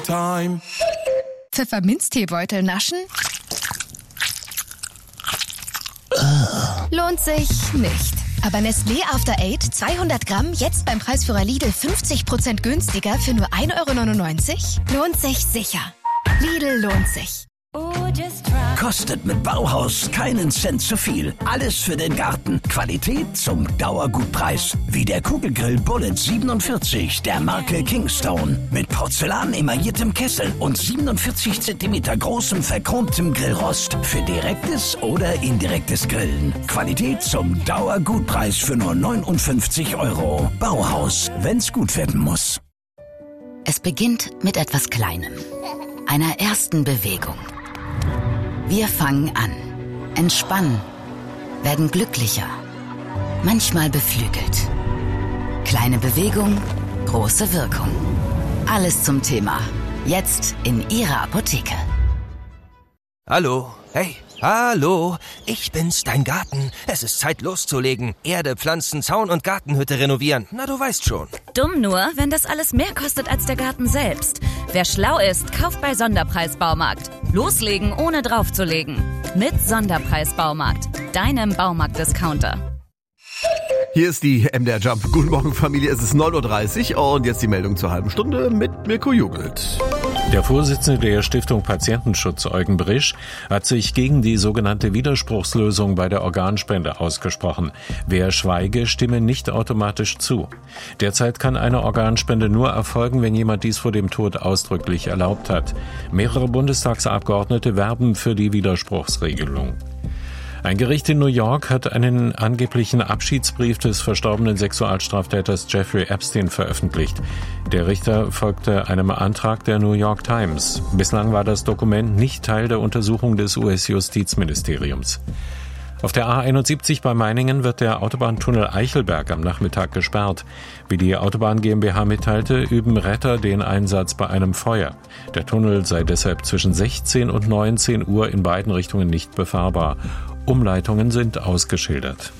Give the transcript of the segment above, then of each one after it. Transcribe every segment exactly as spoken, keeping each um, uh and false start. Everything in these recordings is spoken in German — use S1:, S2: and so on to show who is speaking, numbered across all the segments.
S1: Time.
S2: Pfefferminzteebeutel naschen? Lohnt sich nicht. Aber Nestlé After Eight zweihundert Gramm jetzt beim Preisführer Lidl fünfzig Prozent günstiger für nur ein Euro neunundneunzig? Lohnt sich sicher. Lidl lohnt sich.
S3: Kostet mit Bauhaus keinen Cent zu viel. Alles für den Garten. Qualität zum Dauergutpreis. Wie der Kugelgrill Bullet siebenundvierzig der Marke Kingstone. Mit Porzellan emailliertem Kessel und siebenundvierzig Zentimeter großem verchromtem Grillrost. Für direktes oder indirektes Grillen. Qualität zum Dauergutpreis für nur neunundfünfzig Euro. Bauhaus, wenn's gut werden muss.
S4: Es beginnt mit etwas Kleinem. Einer ersten Bewegung. Wir fangen an, entspannen, werden glücklicher, manchmal beflügelt. Kleine Bewegung, große Wirkung. Alles zum Thema. Jetzt in Ihrer Apotheke.
S5: Hallo, hey, hallo, ich bin's, dein Garten. Es ist Zeit loszulegen. Erde, Pflanzen, Zaun und Gartenhütte renovieren. Na, du weißt schon.
S6: Dumm nur, wenn das alles mehr kostet als der Garten selbst. Wer schlau ist, kauft bei Sonderpreis Baumarkt. Loslegen, ohne draufzulegen. Mit Sonderpreis Baumarkt, deinem Baumarkt-Discounter.
S7: Hier ist die M D R Jump. Guten Morgen, Familie. Es ist neun Uhr dreißig und jetzt die Meldung zur halben Stunde mit Mirko Jugelt.
S8: Der Vorsitzende der Stiftung Patientenschutz, Eugen Brisch, hat sich gegen die sogenannte Widerspruchslösung bei der Organspende ausgesprochen. Wer schweige, stimme nicht automatisch zu. Derzeit kann eine Organspende nur erfolgen, wenn jemand dies vor dem Tod ausdrücklich erlaubt hat. Mehrere Bundestagsabgeordnete werben für die Widerspruchsregelung. Ein Gericht in New York hat einen angeblichen Abschiedsbrief des verstorbenen Sexualstraftäters Jeffrey Epstein veröffentlicht. Der Richter folgte einem Antrag der New York Times. Bislang war das Dokument nicht Teil der Untersuchung des U S-Justizministeriums. Auf der A einundsiebzig bei Meiningen wird der Autobahntunnel Eichelberg am Nachmittag gesperrt. Wie die Autobahn GmbH mitteilte, üben Retter den Einsatz bei einem Feuer. Der Tunnel sei deshalb zwischen sechzehn und neunzehn Uhr in beiden Richtungen nicht befahrbar. Umleitungen sind ausgeschildert.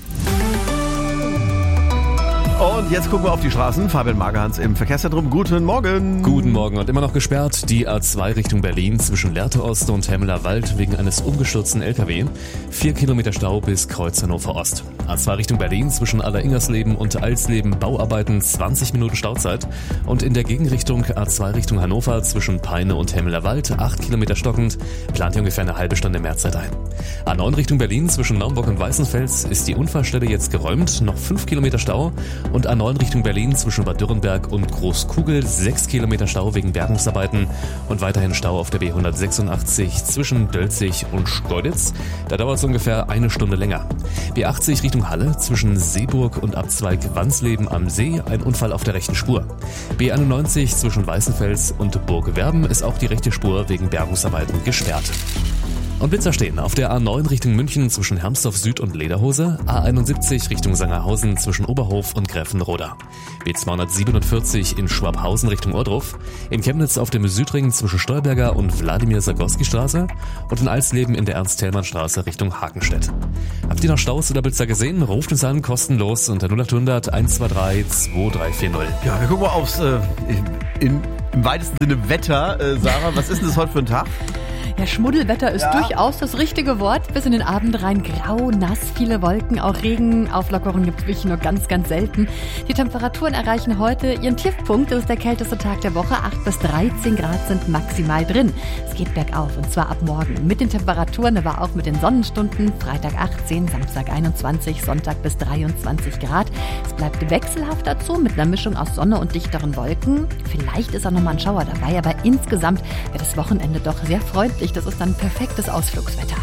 S7: Und jetzt gucken wir auf die Straßen. Fabian Magerhans im Verkehrszentrum. Guten Morgen.
S9: Guten Morgen und immer noch gesperrt. Die A zwei Richtung Berlin zwischen Lehrte Ost und Hemmeler Wald wegen eines umgestürzten L K W. Vier Kilometer Stau bis Kreuz Hannover Ost. A zwei Richtung Berlin zwischen Alleringersleben und Alsleben Bauarbeiten zwanzig Minuten Stauzeit. Und in der Gegenrichtung A zwei Richtung Hannover zwischen Peine und Hemmeler Wald acht Kilometer stockend. Plant ihr ungefähr eine halbe Stunde Mehrzeit ein. A neun Richtung Berlin zwischen Naumburg und Weißenfels ist die Unfallstelle jetzt geräumt. Noch fünf Kilometer Stau. Und A neun Richtung Berlin zwischen Bad Dürrenberg und Großkugel sechs Kilometer Stau wegen Bergungsarbeiten und weiterhin Stau auf der B hundertsechsundachtzig zwischen Dölzig und Schkeuditz. Da dauert es ungefähr eine Stunde länger. B achtzig Richtung Halle zwischen Seeburg und Abzweig Wansleben am See, ein Unfall auf der rechten Spur. B einundneunzig zwischen Weißenfels und Burgwerben ist auch die rechte Spur wegen Bergungsarbeiten gesperrt. Und Blitzer stehen auf der A neun Richtung München zwischen Hermsdorf Süd und Lederhose, A einundsiebzig Richtung Sangerhausen zwischen Oberhof und Gräfenroda, B zweihundertsiebenundvierzig in Schwabhausen Richtung Ohrdruf, in Chemnitz auf dem Südring zwischen Stolberger und Wladimir-Sagorski-Straße und in Alsleben in der Ernst-Thälmann-Straße Richtung Hakenstedt. Habt ihr noch Staus oder Blitzer gesehen? Ruft uns an, kostenlos unter null acht hundert eins zwei drei zwei drei vier null.
S7: Ja, wir gucken mal aufs äh, in, im weitesten Sinne Wetter. Äh, Sarah, was ist denn das heute für ein Tag?
S10: Ja, Schmuddelwetter ist
S7: ja.
S10: durchaus das richtige Wort. Bis in den Abend rein grau, nass, viele Wolken, auch Regen. Auflockerungen gibt es wirklich nur ganz, ganz selten. Die Temperaturen erreichen heute ihren Tiefpunkt. Das ist der kälteste Tag der Woche. acht bis dreizehn Grad sind maximal drin. Es geht bergauf und zwar ab morgen. Mit den Temperaturen, aber auch mit den Sonnenstunden. Freitag achtzehn, Samstag einundzwanzig, Sonntag bis dreiundzwanzig Grad. Es bleibt wechselhaft dazu mit einer Mischung aus Sonne und dichteren Wolken. Vielleicht ist auch nochmal ein Schauer dabei, aber insgesamt wird das Wochenende doch sehr freundlich. Das ist dann perfektes Ausflugswetter.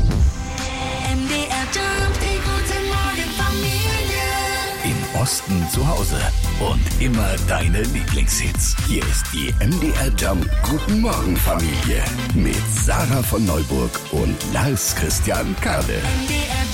S1: M D R Jump, die gute Morgenfamilie.
S3: Im Osten zu Hause und immer deine Lieblingshits. Hier ist die M D R Jump Guten Morgen Familie mit Sarah von Neuburg und Lars Christian Kade.